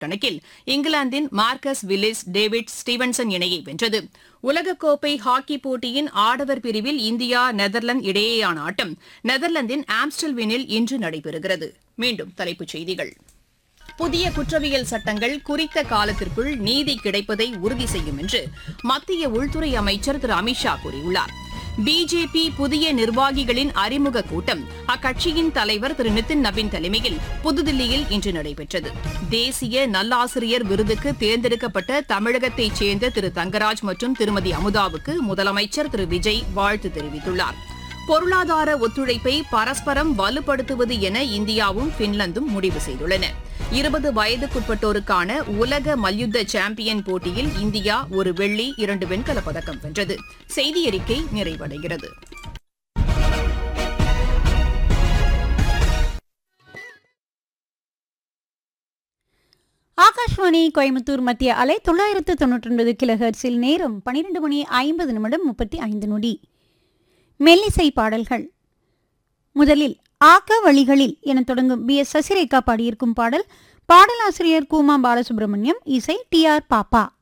கணக்கில் இங்கிலாந்தின் Marcus Willis David Stevenson இணையை வென்றது. உலகக்கோப்பை ஹாக்கி போட்டியின் ஆடவர் பிரிவில் இந்தியா நெதர்லாந்து இடையேயான ஆட்டம் நெதர்லாந்தின் ஆம்ஸ்டல்வினில் இன்று நடைபெறுகிறது. மீண்டும் தலைப்புச் செய்திகள். புதிய குற்றவியல் சட்டங்கள் குறித்த காலத்திற்குள் நீதி கிடைப்பதை உறுதி செய்யும் என்று மத்திய உள்துறை அமைச்சர் திரு அமித்ஷா கூறியுள்ளார். பிஜேபி புதிய நிர்வாகிகளின் அறிமுக கூட்டம் அக்கட்சியின் தலைவர் திரு நிதின் நவீன் தலைமையில் புதுதில்லியில் இன்று நடைபெற்றது. தேசிய நல்லாசிரியர் விருதுக்கு தேர்ந்தெடுக்கப்பட்ட தமிழகத்தைச் சேர்ந்த திரு தங்கராஜ் மற்றும் திருமதி அமுதாவுக்கு முதலமைச்சர் திரு விஜய் வாழ்த்து தெரிவித்துள்ளார். பொருளாதார ஒத்துழைப்பை பரஸ்பரம் வலுப்படுத்துவது என இந்தியாவும் பின்லாந்தும் முடிவு செய்துள்ளன. 20 வயதுக்குட்பட்டோருக்கான உலக மல்யுத்த சாம்பியன் போட்டியில் இந்தியா ஒரு வெள்ளி 2 வெண்கலப் பதக்கம் வென்றது. செய்தியறிக்கை நிறைவடைகிறது. ஆகாஷ்வாணி கோயம்புத்தூர் மத்திய அலை 999 கிலோஹெர்ட்ஸில் நேரம் 12:50:35. மெல்லிசை பாடல்கள். முதலில் ஆக்க வழிகளில் என தொடங்கும் பி.எஸ். சசிரேகா பாடியிருக்கும் பாடல். பாடலாசிரியர் கூமா பாலசுப்ரமணியம், இசை டி.ஆர். பாப்பா.